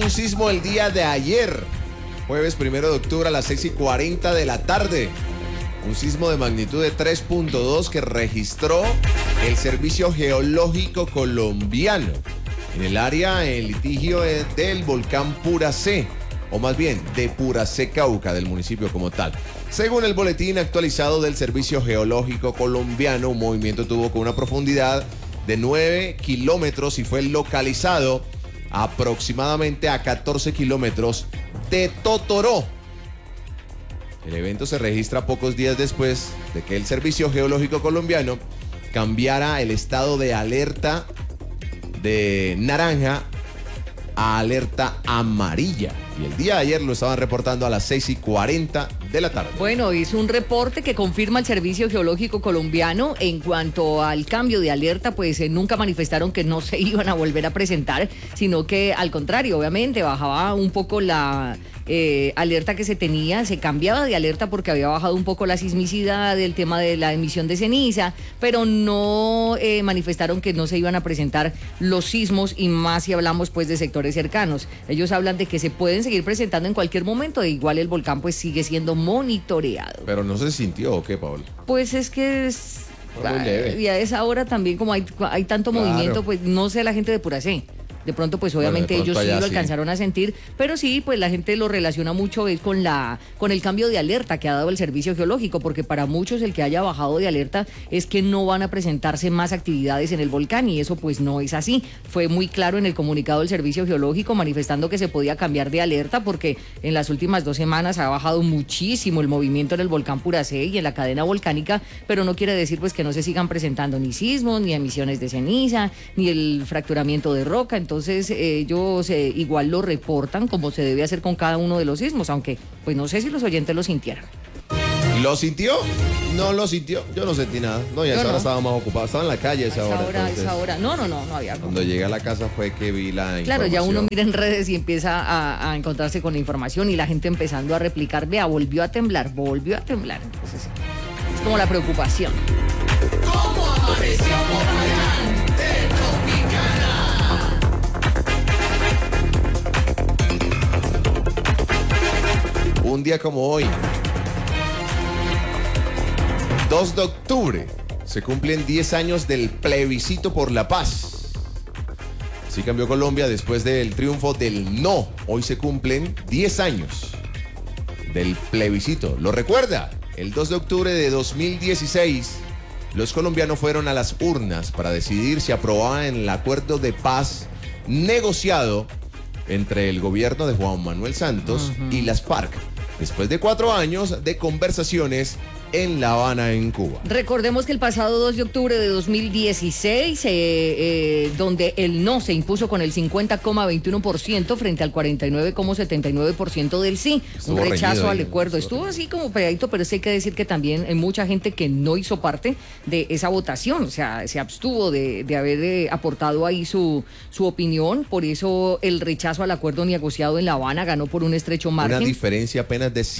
un sismo el día de ayer, jueves 1 de octubre a las 6:40 de la tarde. Un sismo de magnitud de 3.2 que registró el Servicio Geológico Colombiano en el área en litigio del volcán Puracé, o más bien de Puracé Cauca, del municipio como tal. Según el boletín actualizado del Servicio Geológico Colombiano, un movimiento tuvo con una profundidad de 9 kilómetros y fue localizado aproximadamente a 14 kilómetros de Totoró. El evento se registra pocos días después de que el Servicio Geológico Colombiano cambiara el estado de alerta de naranja a alerta amarilla. Y el día de ayer lo estaban reportando a las 6:40 de la tarde. Bueno, es un reporte que confirma el Servicio Geológico Colombiano. En cuanto al cambio de alerta, pues nunca manifestaron que no se iban a volver a presentar, sino que al contrario, obviamente bajaba un poco la alerta que se tenía, se cambiaba de alerta porque había bajado un poco la sismicidad, el tema de la emisión de ceniza, pero no manifestaron que no se iban a presentar los sismos, y más si hablamos pues de sectores cercanos. Ellos hablan de que se pueden seguir presentando en cualquier momento, e igual el volcán pues sigue siendo monitoreado. Pero no se sintió, ¿o qué, Paola? Pues es que y a esa hora también, como hay tanto movimiento, pues no sé la gente de Puracé. De pronto, pues obviamente bueno, ellos sí lo sí alcanzaron a sentir, pero sí, pues la gente lo relaciona mucho con el cambio de alerta que ha dado el Servicio Geológico, porque para muchos el que haya bajado de alerta es que no van a presentarse más actividades en el volcán, y eso pues no es así. Fue muy claro en el comunicado del Servicio Geológico manifestando que se podía cambiar de alerta porque en las últimas 2 semanas ha bajado muchísimo el movimiento en el volcán Puracé y en la cadena volcánica, pero no quiere decir pues que no se sigan presentando ni sismos, ni emisiones de ceniza, ni el fracturamiento de roca. Entonces ellos igual lo reportan como se debe hacer con cada uno de los sismos, aunque pues no sé si los oyentes lo sintieron. ¿Lo sintió? No lo sintió. Yo no sentí nada. No, y a esa hora estaba más ocupado. Estaba en la calle a esa hora. No había. Cuando llegué a la casa fue que vi la información. Claro, ya uno mira en redes y empieza a encontrarse con la información, y la gente empezando a replicar, vea, volvió a temblar. Entonces es como la preocupación. ¿Cómo amaneció Popayán de Tropicana? Un día como hoy, 2 de octubre, se cumplen 10 años del plebiscito por la paz. Así cambió Colombia después del triunfo del no. Hoy se cumplen 10 años del plebiscito. ¿Lo recuerda? El 2 de octubre de 2016, los colombianos fueron a las urnas para decidir si aprobaban el acuerdo de paz negociado entre el gobierno de Juan Manuel Santos y las FARC, después de 4 años de conversaciones en La Habana, en Cuba. Recordemos que el pasado 2 de octubre de 2016, donde el no se impuso con el 50,21% frente al 49,79% del sí. Un rechazo al acuerdo. Estuvo así como pegadito, pero sí hay que decir que también hay mucha gente que no hizo parte de esa votación, o sea, se abstuvo de haber aportado ahí su opinión. Por eso el rechazo al acuerdo negociado en La Habana ganó por un estrecho margen. Una diferencia apenas de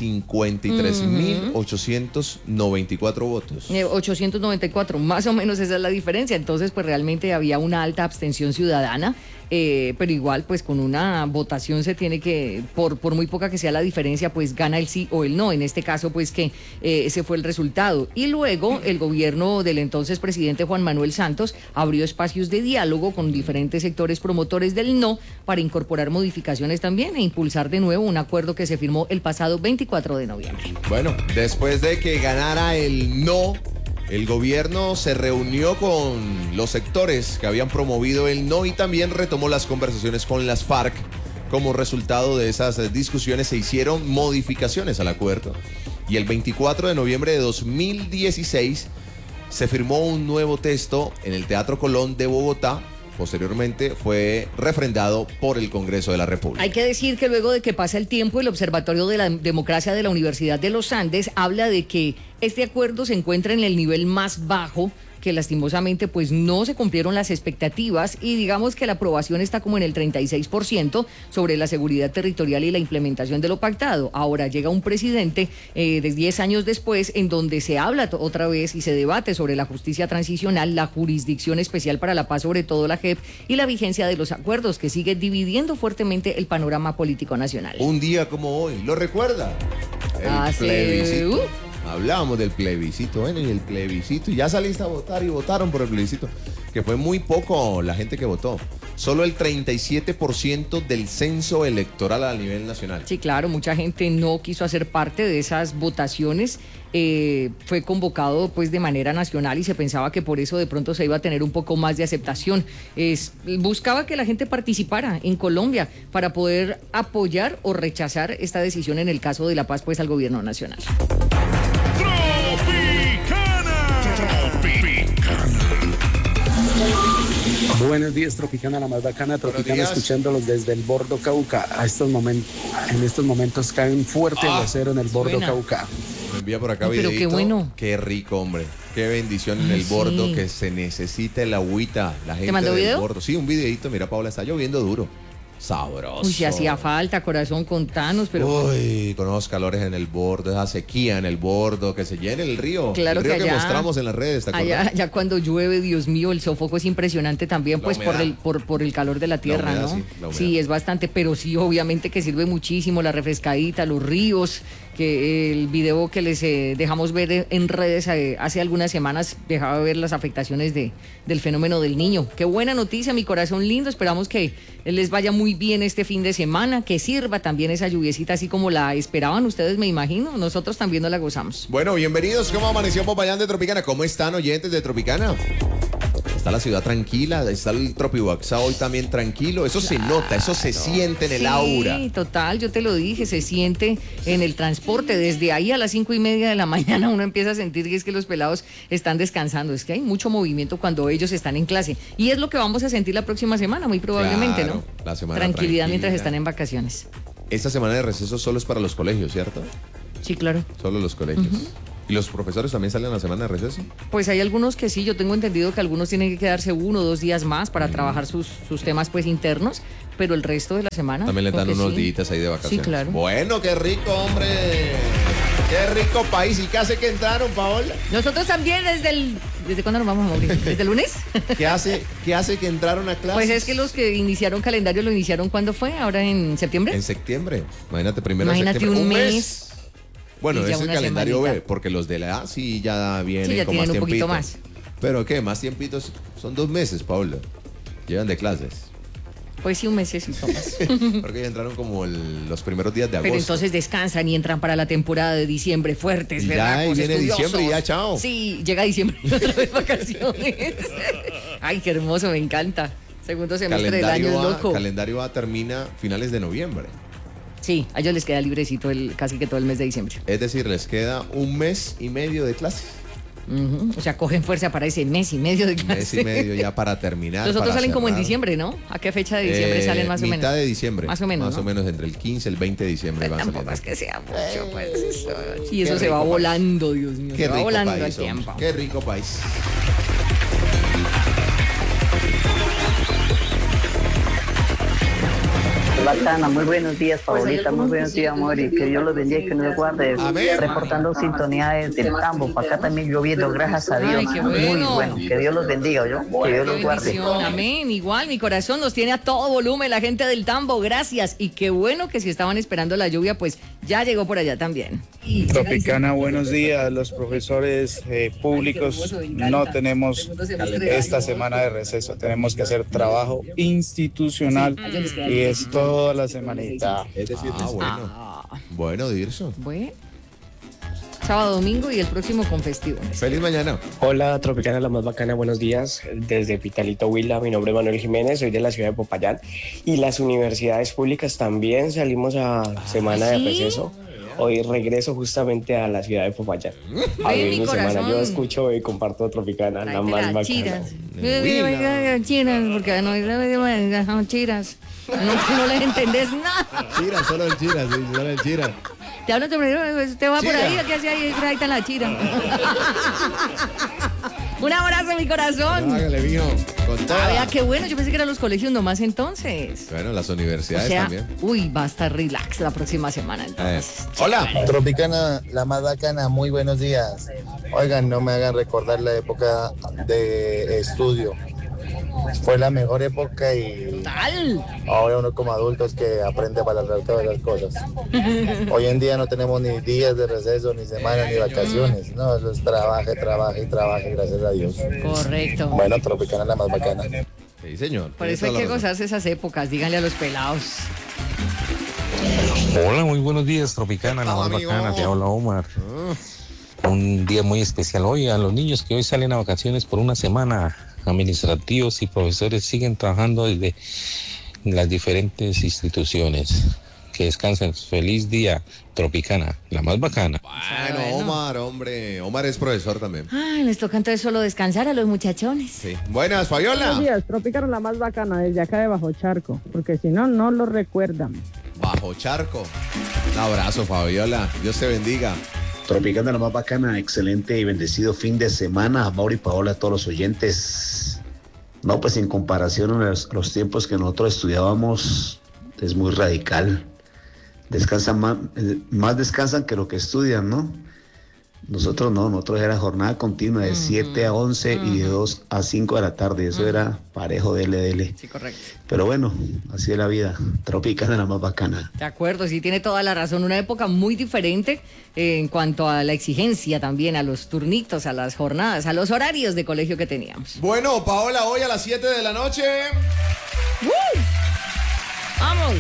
53.894 votos. 894, más o menos esa es la diferencia. Entonces, pues realmente había una alta abstención ciudadana, pero igual, pues con una votación se tiene que, por muy poca que sea la diferencia, pues gana el sí o el no. En este caso, pues que ese fue el resultado. Y luego el gobierno del entonces presidente Juan Manuel Santos abrió espacios de diálogo con diferentes sectores promotores del no para incorporar modificaciones también e impulsar de nuevo un acuerdo que se firmó el pasado 24 de noviembre. Bueno, después de que ganara el no, el gobierno se reunió con los sectores que habían promovido el no y también retomó las conversaciones con las FARC. Como resultado de esas discusiones se hicieron modificaciones al acuerdo y el 24 de noviembre de 2016 se firmó un nuevo texto en el Teatro Colón de Bogotá. Posteriormente fue refrendado por el Congreso de la República. Hay que decir que luego de que pasa el tiempo, el Observatorio de la Democracia de la Universidad de los Andes habla de que este acuerdo se encuentra en el nivel más bajo que que lastimosamente pues no se cumplieron las expectativas y digamos que la aprobación está como en el 36% sobre la seguridad territorial y la implementación de lo pactado. Ahora llega un presidente de 10 años después en donde se habla otra vez y se debate sobre la justicia transicional, la jurisdicción especial para la paz, sobre todo la JEP, y la vigencia de los acuerdos que sigue dividiendo fuertemente el panorama político nacional. Un día como hoy, ¿lo recuerda? El plebiscito. Hablábamos del plebiscito, bueno, y el plebiscito, y ya saliste a votar y votaron por el plebiscito, que fue muy poco la gente que votó. Solo el 37% del censo electoral a nivel nacional. Sí, claro, mucha gente no quiso hacer parte de esas votaciones. Fue convocado pues de manera nacional y se pensaba que por eso de pronto se iba a tener un poco más de aceptación. Buscaba que la gente participara en Colombia para poder apoyar o rechazar esta decisión en el caso de La Paz pues al gobierno nacional. Buenos días, Tropicana, la más bacana, Tropicana, escuchándolos desde el Bordo Cauca. En estos momentos cae un fuerte aguacero en el Bordo Cauca. Me envía por acá pero videito. qué bueno. Qué rico, hombre. Qué bendición en el Bordo, sí. que se necesita el agüita. La gente ¿Te mandó del video? Bordo. Sí, un videito. Mira, Paola, está lloviendo duro. Sabroso. Uy, si hacía falta, corazón, contanos, pero... Uy, con los calores en el Bordo, esa sequía en el Bordo, que se llene el río. Claro el río que que allá, mostramos en las redes, ¿te acuerdas? allá ya cuando llueve, Dios mío, el sofoco es impresionante también, pues por el calor de la tierra, humedad, ¿no? sí, la humedad. Sí, es bastante, pero sí, obviamente que sirve muchísimo la refrescadita, los ríos, que el video que les dejamos ver en redes hace algunas semanas dejaba ver las afectaciones del fenómeno del Niño. Qué buena noticia, mi corazón lindo, esperamos que les vaya muy bien este fin de semana, que sirva también esa lluviecita así como la esperaban ustedes, me imagino, nosotros también nos la gozamos. Bueno, bienvenidos, ¿cómo amaneció Popayán de Tropicana? ¿Cómo están, oyentes de Tropicana? Está la ciudad tranquila, está el Tropihuaxá hoy también tranquilo, eso se nota, eso se siente en el aura. Sí, total, yo te lo dije, se siente en el transporte, desde ahí a las 5:30 de la mañana uno empieza a sentir que es que los pelados están descansando, es que hay mucho movimiento cuando ellos están en clase, y es lo que vamos a sentir la próxima semana, muy probablemente, Claro, ¿no? la semana Tranquilidad mientras tranquila. están en vacaciones. Esta semana de receso solo es para los colegios, ¿cierto? Sí, claro. Solo los colegios. ¿Y los profesores también salen a la semana de receso? Pues hay algunos que sí, yo tengo entendido que algunos tienen que quedarse 1 o 2 días más para trabajar sus temas pues internos, pero el resto de la semana... También le dan porque unos sí. días ahí de vacaciones. Sí, claro. Bueno, qué rico, hombre. Qué rico país. ¿Y qué hace que entraron, Paola? Nosotros también ¿Desde cuándo nos vamos a morir? ¿Desde el lunes? ¿Qué hace que entraron a clases? Pues es que los que iniciaron calendario lo iniciaron ¿cuándo fue? ¿Ahora en septiembre? En septiembre. Imagínate, primero Imagínate de septiembre. un mes. Bueno, y ya es el una calendario semanita. B, porque los de la A sí ya vienen Sí, ya con más tienen un tiempito. poquito más. ¿Pero qué? ¿Más tiempitos? Son 2 meses, Paola. Llevan de clases. Pues sí, un mesecito más. Porque ya entraron como los primeros días de agosto. Pero entonces descansan y entran para la temporada de diciembre fuertes, Y ya, ¿verdad? ahí viene diciembre y ya, chao. Sí, llega diciembre y otra vez vacaciones. Ay, qué hermoso, me encanta. Segundo semestre del año es loco. Calendario A termina finales de noviembre. Sí, a ellos les queda librecito casi que todo el mes de diciembre. Es decir, les queda 1 mes y medio de clases. O sea, cogen fuerza para ese mes y medio de clase. Mes y medio ya para terminar. Los otros para salen como en cerrar. diciembre, ¿no? ¿A qué fecha de diciembre salen más o menos? Mitad de diciembre. Más o menos, Más ¿no? o menos entre el 15 y el 20 de diciembre Pues van tampoco saliendo. es que sea mucho, pues eso. Y Qué eso se va rico volando, Dios mío. Qué Se va rico volando país, el hombre. tiempo. Qué rico país. Bacana, muy buenos días, Paulita, muy buenos días, amor, y que Dios los bendiga y que nos guarde. Amén. Reportando sintonía desde el campo, para acá también lloviendo, gracias a Dios. Ay, qué Muy bueno. bueno, que Dios los bendiga, ¿yo? Que Dios Qué los guarde. bendición, amén. Igual, mi corazón nos tiene a todo volumen la gente del Tambo, gracias. Y qué bueno que si estaban esperando la lluvia, pues ya llegó por allá también. Tropicana, buenos días. Los profesores públicos no tenemos esta semana de receso. Tenemos que hacer trabajo institucional y es toda la semanita. Es decir, bueno. Bueno, Dirso. Bueno, sábado, domingo y el próximo con festivo. Feliz mañana. Hola, Tropicana, la más bacana, buenos días. Desde Pitalito, Huila, mi nombre es Manuel Jiménez, soy de la ciudad de Popayán. Y las universidades públicas también salimos a semana de ¿sí? receso. Hoy regreso justamente a la ciudad de Popayán. A Ven, ver mi mi semana. corazón. Yo escucho y comparto Tropicana, la Tráete más las bacana. chiras. Huila. Chiras, porque no son chiras. No les entendés nada. Chira, solo el Chira, sí, solo el Chira. Te hablo, usted va por Chira. ahí, ¿qué hace ahí? Ahí está la chira. Un abrazo, mi corazón. Hágale, mijo. Con toda. Ah, vea, qué bueno. Yo pensé que eran los colegios nomás entonces. Bueno, las universidades también. Uy, va a estar relax la próxima semana entonces. Hola. Tropicana, la más bacana, muy buenos días. Oigan, no me hagan recordar la época de estudio. Fue la mejor época y Tal. ahora uno como adulto es que aprende a valorar todas las cosas. Hoy en día no tenemos ni días de receso, ni semanas, ni vacaciones. No, eso es trabaje, gracias a Dios. Correcto. Bueno, Tropicana, la más bacana. Sí, señor. Por eso hay que gozarse esas épocas, díganle a los pelados. Hola, muy buenos días, Tropicana, la más bacana, te habla Omar. Un día muy especial hoy a los niños que hoy salen a vacaciones por una semana. Administrativos y profesores siguen trabajando desde las diferentes instituciones. Que descansen. Feliz día, Tropicana, la más bacana. Bueno, Omar, hombre. Omar es profesor también. Ay, les toca entonces solo descansar a los muchachones. Sí. Buenas, Fabiola. Buenos días, Tropicana, la más bacana, desde acá de Bajo Charco, porque si no, no lo recuerdan. Bajo Charco. Un abrazo, Fabiola. Dios te bendiga. Tropicana, la más bacana, excelente y bendecido fin de semana. A Mauro y Paola, a todos los oyentes. No, pues en comparación a los tiempos que nosotros estudiábamos, es muy radical. Descansan más descansan que lo que estudian, ¿no? Nosotros no, nosotros era jornada continua de 7 a 11 y de 2 a 5 de la tarde. Eso era parejo, dele. Sí, correcto. Pero bueno, así es la vida. Tropicana, la más bacana. De acuerdo, sí, tiene toda la razón. Una época muy diferente en cuanto a la exigencia también, a los turnitos, a las jornadas, a los horarios de colegio que teníamos. Bueno, Paola, hoy a las 7 de la noche. ¡Vamos!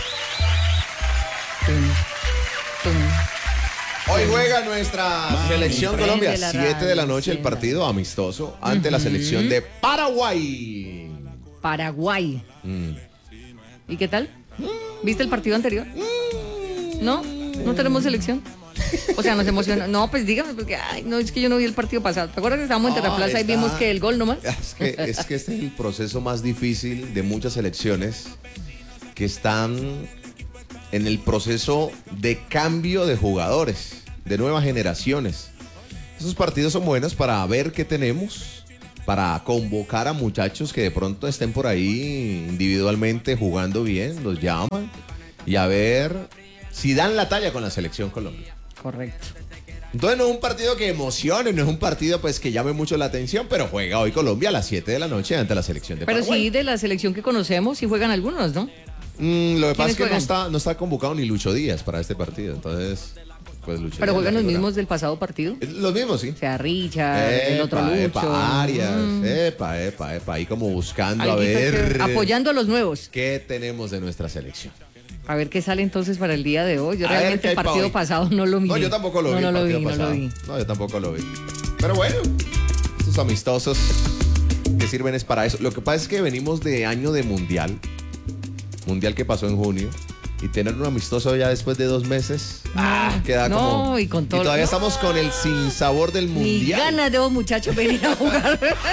Hoy juega nuestra selección Prende Colombia. la 7 de la radio, noche el partido amistoso ante la selección de Paraguay. Paraguay. ¿Y qué tal? ¿Viste el partido anterior? ¿No? ¿No tenemos selección? O sea, nos emociona. No, pues dígame, porque ay, no, es que yo no vi el partido pasado. ¿Te acuerdas que estábamos en Terraplaza y vimos que el gol nomás? Es que este es el proceso más difícil de muchas selecciones que están en el proceso de cambio de jugadores, de nuevas generaciones. Esos partidos son buenos para ver qué tenemos, para convocar a muchachos que de pronto estén por ahí individualmente jugando bien, los llaman y a ver si dan la talla con la selección Colombia. Correcto. Entonces no es un partido que emocione, no es un partido pues que llame mucho la atención, pero juega hoy Colombia a las 7 de la noche ante la selección de Pero Paraguay. sí, de la selección que conocemos, sí juegan algunos, ¿no? Lo que pasa es que juegan? no está convocado ni Lucho Díaz para este partido, entonces pues Lucho Pero Díaz juegan la los figura. mismos del pasado partido. Los mismos, sí. O sea, Richard, el otro Lucho. Epa, Arias, epa, ahí como buscando a Alguito ver que- apoyando a los nuevos. qué tenemos de nuestra selección. A ver qué sale entonces para el día de hoy. Yo A ver realmente qué el hay pa' partido hoy. pasado no lo vi. No, yo tampoco lo vi. No el lo vi, partido no lo pasado. vi. No, yo tampoco lo vi. Pero bueno, estos amistosos que sirven es para eso. Lo que pasa es que venimos de año de mundial que pasó en junio. Y tener un amistoso ya después de 2 meses, queda no, como... y con todo- todavía no. estamos con el sinsabor del Ni mundial. ganas de vos, muchachos, venir a jugar.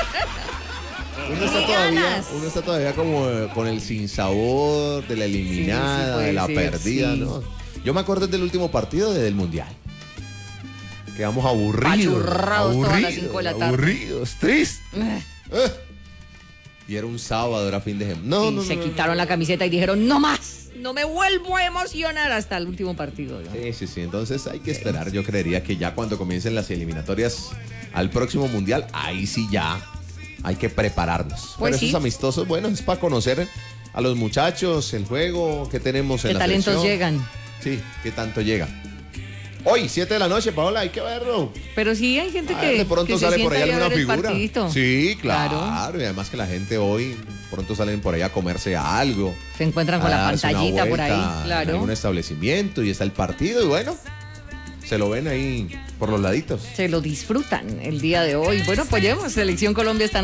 Uno está todavía como con el sinsabor de la eliminada, Sí, puede de la ser, perdida, sí. ¿no? Yo me acuerdo del último partido del mundial. Quedamos aburridos. Apachurrados todas las 5 de la tarde. Aburridos, tristes. Y era un sábado, era fin de semana. Se quitaron la camiseta y dijeron, no más, no me vuelvo a emocionar hasta el último partido. ¿no? Sí. Entonces hay que esperar. Yo creería que ya cuando comiencen las eliminatorias al próximo mundial, ahí sí ya hay que prepararnos. Pues Pero sí. esos amistosos, bueno, es para conocer a los muchachos, el juego que tenemos en ¿Qué la talentos selección. llegan? Sí, qué tanto llega. Hoy, 7 de la noche, Paola, hay que verlo. Pero sí hay gente A que, ver, de pronto que se sale por ahí sienta a alguna ver el figura. partidito. Sí, claro. Y además que la gente hoy pronto salen por ahí a comerse algo. Se encuentran con a la darse una pantallita por vuelta ahí, en claro. algún establecimiento y está el partido y bueno, se lo ven ahí por los laditos. Se lo disfrutan el día de hoy. Bueno, apoyemos Selección Colombia esta noche.